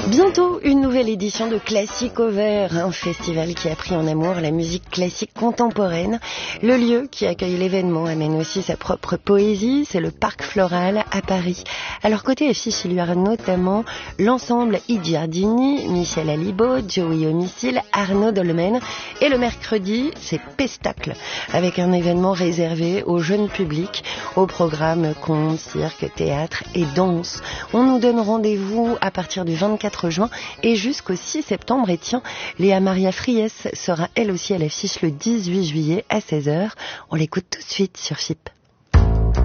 Bientôt, une nouvelle édition de Classique au Vert, un festival qui a pris en amour la musique classique contemporaine. Le lieu qui accueille l'événement amène aussi sa propre poésie, c'est le Parc Floral à Paris. Alors côté affiche, il y aura notamment l'ensemble I Giardini, Michel Alibaud, Joey Homicile, Arnaud Dolmen. Et le mercredi, c'est Pestacle, avec un événement réservé au jeune public, au programme contes, cirque, théâtre et danse. On nous donne rendez-vous à partir du 24 juin et jusqu'au 6 septembre. Et tiens, Léa Maria Fries sera elle aussi à l'affiche le 18 juillet à 16h. On l'écoute tout de suite sur FIP.